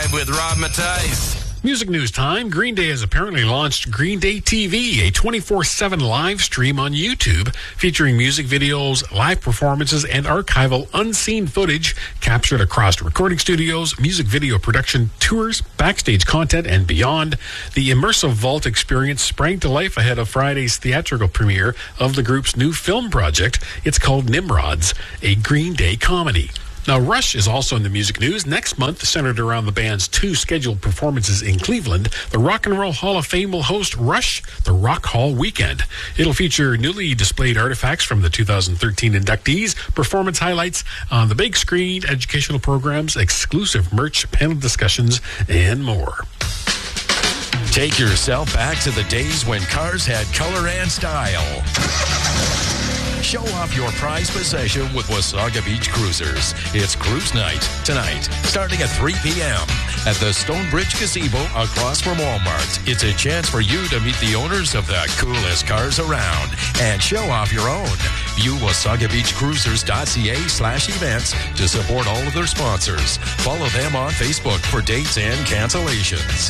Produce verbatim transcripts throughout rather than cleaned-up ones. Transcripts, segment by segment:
Drive with Rob Matthijs. Music news time. Green Day has apparently launched Green Day T V, a twenty-four seven live stream on YouTube featuring music videos, live performances, and archival unseen footage captured across recording studios, music video production tours, backstage content, and beyond. The immersive vault experience sprang to life ahead of Friday's theatrical premiere of the group's new film project. It's called Nimrods, a Green Day comedy. Now, Rush is also in the music news. Next month, centered around the band's two scheduled performances in Cleveland, the Rock and Roll Hall of Fame will host Rush, the Rock Hall Weekend. It'll feature newly displayed artifacts from the two thousand thirteen inductees, performance highlights on the big screen, educational programs, exclusive merch, panel discussions, and more. Take yourself back to the days when cars had color and style. Show off your prized possession with Wasaga Beach Cruisers. It's Cruise Night tonight, starting at three p.m. at the Stonebridge Gazebo across from Walmart. It's a chance for you to meet the owners of the coolest cars around and show off your own. View wasaga beach cruisers dot c a slash events to support all of their sponsors. Follow them on Facebook for dates and cancellations.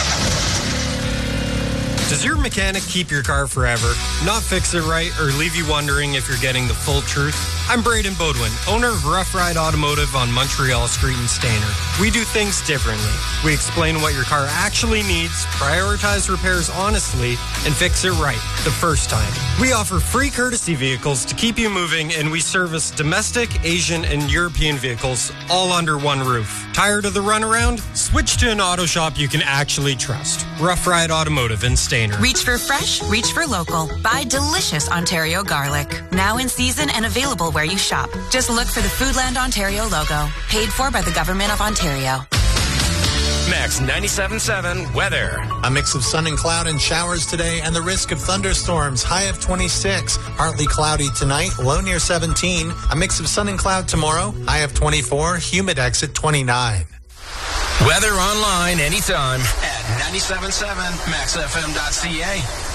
Does your mechanic keep your car forever, not fix it right, or leave you wondering if you're getting the full truth? I'm Braden Bodwin, owner of Rough Ride Automotive on Montreal Street in Stayner. We do things differently. We explain what your car actually needs, prioritize repairs honestly, and fix it right the first time. We offer free courtesy vehicles to keep you moving, and we service domestic, Asian, and European vehicles all under one roof. Tired of the runaround? Switch to an auto shop you can actually trust. Rough Ride Automotive in Stayner. Reach for fresh, reach for local. Buy delicious Ontario garlic. Now in season and available where you shop. Just look for the Foodland Ontario logo. Paid for by the Government of Ontario. Max ninety-seven point seven weather. A mix of sun and cloud and showers today and the risk of thunderstorms. High of twenty-six. Partly cloudy tonight. Low near seventeen. A mix of sun and cloud tomorrow. High of twenty-four. Humid exit twenty-nine. Weather online anytime at ninety-seven point seven max f m dot c a.